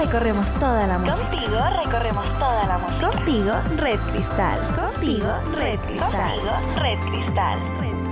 recorremos toda la música. Contigo recorremos toda la música. Contigo, Red Cristal. Contigo, Red Cristal. Contigo, Red Cristal. Red